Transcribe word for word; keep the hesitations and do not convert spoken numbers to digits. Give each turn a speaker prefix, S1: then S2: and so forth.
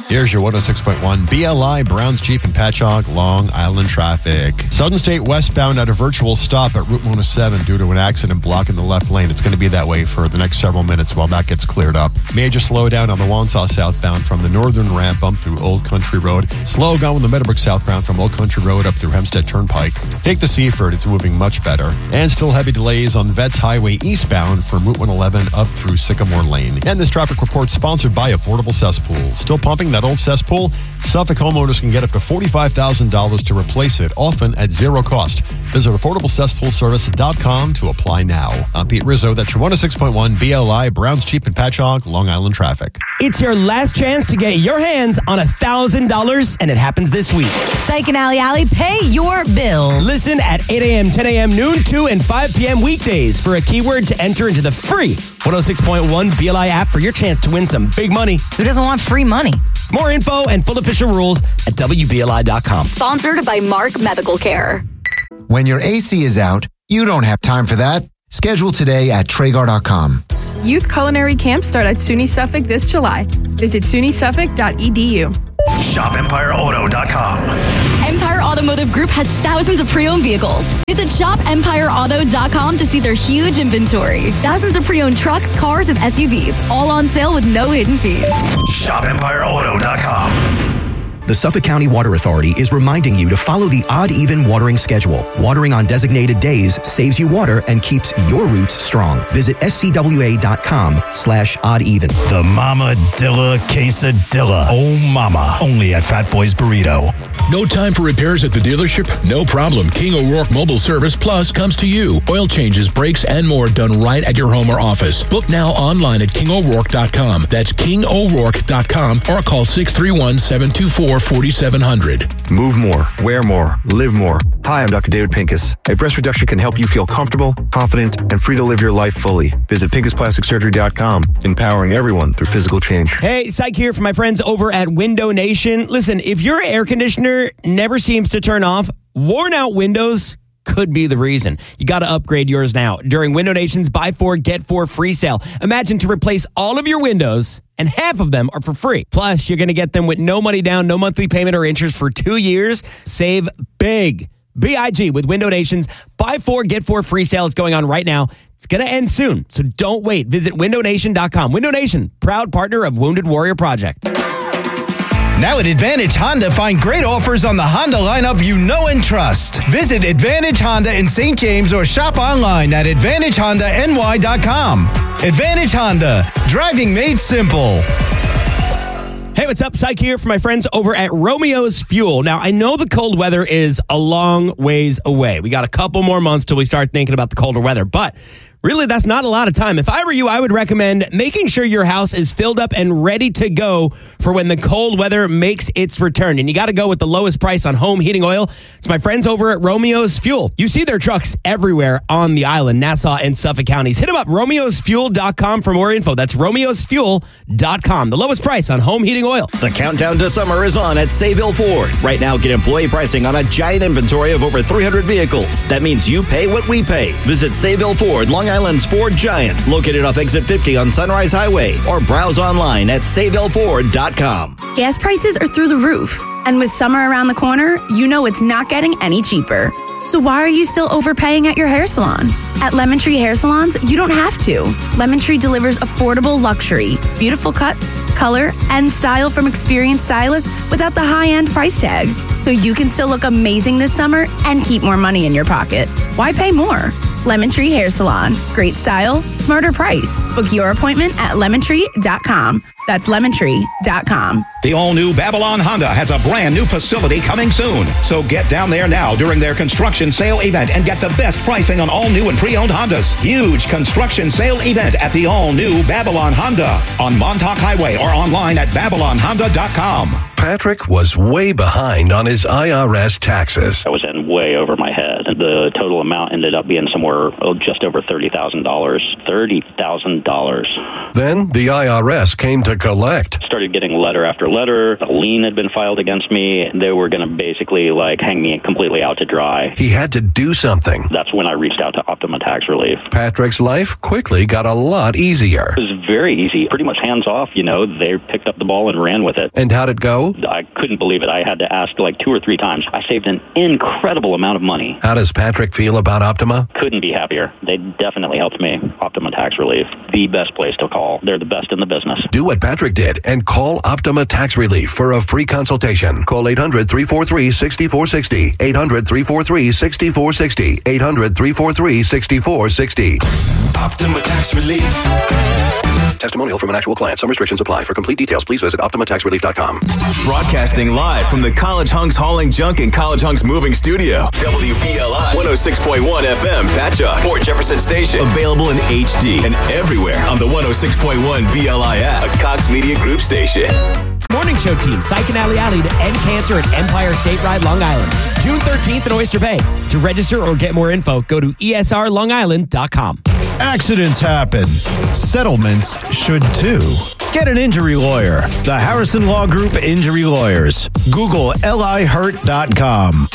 S1: Here's your one oh six point one B L I Browns Jeep and Patchogue Long Island traffic. Southern State westbound at a virtual stop at Route one oh seven due to an accident blocking the left lane. It's going to be that way for the next several minutes while that gets cleared up. Major slowdown on the Wansaw southbound from the northern ramp up through Old Country Road. Slow going the Meadowbrook southbound from Old Country Road up through Hempstead Turnpike. Take the Seaford, it's moving much better. And still heavy delays on Vets Highway eastbound from Route one eleven up through Sycamore Lane. And this traffic report sponsored by Affordable Cesspool. Still pumping that old cesspool? Suffolk homeowners can get up to forty-five thousand dollars to replace it, often at zero cost. Visit affordable cesspool service dot com to apply now. I'm Pete Rizzo. That's your one oh six point one B L I Browns Jeep and Patchogue Long Island traffic.
S2: It's your last chance to get your hands on one thousand dollars, and it happens this week.
S3: Psych and Alley Alley, pay your bills.
S2: Listen at eight a.m., ten a.m., noon, two, and five p.m. weekdays for a keyword to enter into the free one oh six point one B L I app for your chance to win some big money.
S3: Who doesn't want free money?
S2: More info and full official rules at W B L I dot com.
S4: Sponsored by Mark Medical Care.
S5: When your A C is out, you don't have time for that. Schedule today at Traeger dot com.
S6: Youth culinary camps start at SUNY Suffolk this July. Visit S U N Y Suffolk dot E D U.
S7: Shop Empire Auto dot com.
S4: Empire Automotive Group has thousands of pre-owned vehicles. Visit Shop Empire Auto dot com to see their huge inventory. Thousands of pre-owned trucks, cars, and S U Vs, all on sale with no hidden fees.
S7: Shop Empire Auto dot com.
S8: The Suffolk County Water Authority is reminding you to follow the odd-even watering schedule. Watering on designated days saves you water and keeps your roots strong. Visit S C W A dot com slash odd-even.
S7: The Mama Dilla Quesadilla. Oh, mama. Only at Fat Boy's Burrito.
S9: No time for repairs at the dealership? No problem. King O'Rourke Mobile Service Plus comes to you. Oil changes, brakes, and more done right at your home or office. Book now online at king o'rourke dot com. That's king o'rourke dot com or call six three one, seven two four, four seven zero zero.
S10: Move more, wear more, live more. Hi, I'm Doctor David Pincus. A breast reduction can help you feel comfortable, confident, and free to live your life fully. Visit pincus plastic surgery dot com, empowering everyone through physical change.
S2: Hey, Psych here from my friends over at Window Nation. Listen, if your air conditioner never seems to turn off, worn out windows could be the reason. You got to upgrade yours now during Window Nation's Buy Four, Get Four free sale. Imagine to replace all of your windows, and half of them are for free. Plus, you're going to get them with no money down, no monthly payment or interest for two years. Save big. B I G with Window Nation's Buy Four, Get Four free sale. It's going on right now. It's going to end soon, so don't wait. Visit window nation dot com. Window Nation, proud partner of Wounded Warrior Project.
S11: Now at Advantage Honda, find great offers on the Honda lineup you know and trust. Visit Advantage Honda in Saint James or shop online at advantage honda n y dot com. Advantage Honda, driving made simple.
S2: Hey, what's up? Psych here for my friends over at Romeo's Fuel. Now, I know the cold weather is a long ways away. We got a couple more months till we start thinking about the colder weather, but really, that's not a lot of time. If I were you, I would recommend making sure your house is filled up and ready to go for when the cold weather makes its return. And you got to go with the lowest price on home heating oil. It's my friends over at Romeo's Fuel. You see their trucks everywhere on the island, Nassau and Suffolk counties. Hit them up, romeos fuel dot com for more info. That's romeos fuel dot com. The lowest price on home heating oil.
S12: The countdown to summer is on at Sayville Ford. Right now, get employee pricing on a giant inventory of over three hundred vehicles. That means you pay what we pay. Visit Sayville Ford, Long Island's Ford Giant, located off Exit fifty on Sunrise Highway, or browse online at sayville ford dot com.
S4: Gas prices are through the roof. And with summer around the corner, you know it's not getting any cheaper. So why are you still overpaying at your hair salon? At Lemon Tree Hair Salons, you don't have to. Lemon Tree delivers affordable luxury, beautiful cuts, color, and style from experienced stylists without the high-end price tag. So you can still look amazing this summer and keep more money in your pocket. Why pay more? Lemon Tree Hair Salon. Great style, smarter price. Book your appointment at lemon tree dot com. That's lemon tree dot com.
S13: The all-new Babylon Honda has a brand new facility coming soon. So get down there now during their construction sale event and get the best pricing on all new and pre-owned Hondas. Huge construction sale event at the all-new Babylon Honda on Montauk Highway or online at babylon honda dot com.
S14: Patrick was way behind on his I R S taxes.
S15: I was in way over my head.
S14: The total amount ended up being somewhere oh, just over thirty thousand dollars. thirty thousand dollars.
S15: Then the I R S came to collect.
S14: Started getting letter after letter. A lien had been filed against me. They were going to basically like hang me completely out to dry.
S15: He had to do something.
S14: That's when I reached out to Optima Tax Relief.
S15: Patrick's life quickly got a lot easier.
S14: It was very easy. Pretty much hands off, you know. They picked up the ball and ran with it.
S15: And how'd it go?
S14: I couldn't believe it. I had to ask like two or three times. I saved an incredible amount of money.
S15: How does Patrick feel about Optima?
S14: Couldn't be happier. They definitely helped me. Optima Tax Relief, the best place to call. They're the best in the business.
S15: Do what Patrick did and call Optima Tax Relief for a free consultation. Call eight hundred, three four three, six four six zero. eight hundred, three four three, six four six zero. eight hundred, three four three, six four six zero.
S16: Optima Tax Relief.
S15: Testimonial from an actual client. Some restrictions apply. For complete details, please visit optima tax relief dot com.
S16: Broadcasting live from the College Hunks Hauling Junk and College Hunks Moving Studio. W B L I one oh six point one F M, Patchogue, Fort Jefferson Station. Available in H D and everywhere on the one oh six point one B L I app, a Cox Media Group station.
S2: Morning show team, Psych and Alley Alley to end cancer at Empire State Ride, Long Island. June thirteenth in Oyster Bay. To register or get more info, go to E S R long island dot com.
S11: Accidents happen. Settlements should too. Get an injury lawyer. The Harrison Law Group Injury Lawyers. Google L I hurt dot com.